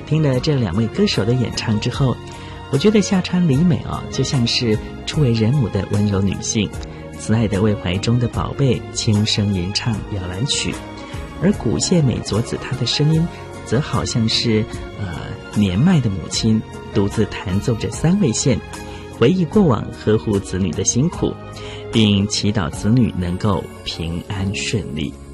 听了这两位歌手的演唱之后，我觉得夏川里美就像是初为人母的温柔女性，慈爱的为怀中的宝贝轻声吟唱摇篮曲，而古谢美佐子她的声音则好像是年迈的母亲独自弹奏着三味线，回忆过往呵护子女的辛苦，并祈祷子女能够平安顺利。